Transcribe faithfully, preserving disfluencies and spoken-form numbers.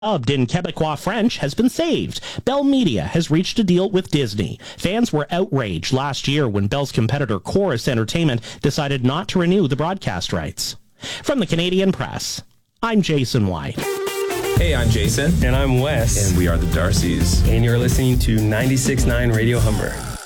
Dubbed in Quebecois French has been saved. Bell Media has reached a deal with Disney. Fans were outraged last year when Bell's competitor Chorus Entertainment decided not to renew the broadcast rights. From the Canadian Press, I'm Jason White. Hey, I'm Jason. And I'm Wes. And we are the Darcys. And you're listening to ninety-six point nine Radio Humber.